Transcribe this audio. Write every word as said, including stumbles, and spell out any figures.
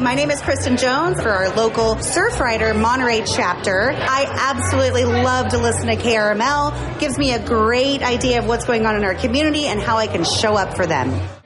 My name is Kristen Jones for our local Surfrider Monterey chapter. I absolutely love to listen to K R M L. Gives me a great idea of what's going on in our community and how I can show up for them.